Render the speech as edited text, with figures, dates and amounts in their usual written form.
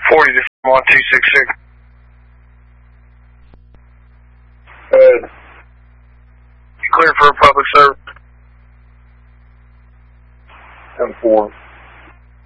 40 to 1266. Good. You clear for a public service? 10-4.